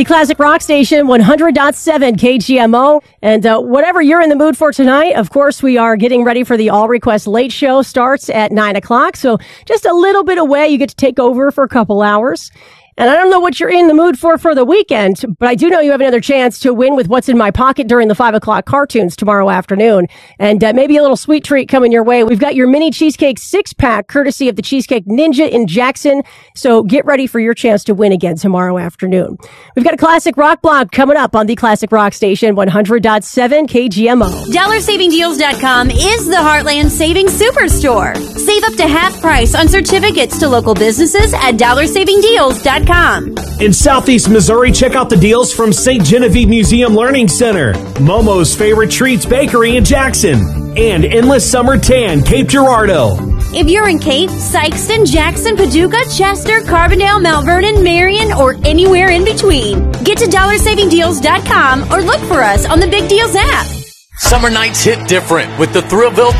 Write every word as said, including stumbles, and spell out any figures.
The Classic Rock Station, one hundred point seven K G M O. And uh, whatever you're in the mood for tonight, of course, we are getting ready for the All Request Late Show. Starts at nine o'clock. So just a little bit away. You get to take over for a couple hours. And I don't know what you're in the mood for for the weekend, but I do know you have another chance to win with What's in My Pocket during the five o'clock cartoons tomorrow afternoon. And uh, maybe a little sweet treat coming your way. We've got your mini cheesecake six-pack courtesy of the Cheesecake Ninja in Jackson. So get ready for your chance to win again tomorrow afternoon. We've got a Classic Rock blog coming up on the Classic Rock Station, one hundred point seven K G M O. Dollar Saving Deals dot com is the Heartland Savings Superstore. Save up to half price on certificates to local businesses at Dollar Saving Deals dot com. In Southeast Missouri, check out the deals from Saint Genevieve Museum Learning Center, Momo's Favorite Treats Bakery in Jackson, and Endless Summer Tan, Cape Girardeau. If you're in Cape, Sykeston, Jackson, Paducah, Chester, Carbondale, Mount Vernon, Marion, or anywhere in between, get to Dollar Saving Deals dot com or look for us on the Big Deals app. Summer nights hit different with the Thrillville